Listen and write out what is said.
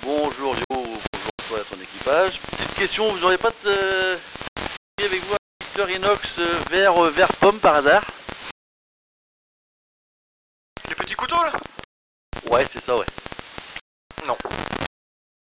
Bonjour Yo, bonjour toi et à ton équipage. Petite question, vous n'aurez pas de avec vous un cutter inox vert pomme par hasard? Les petits couteaux là? Ouais, c'est ça, ouais. Non.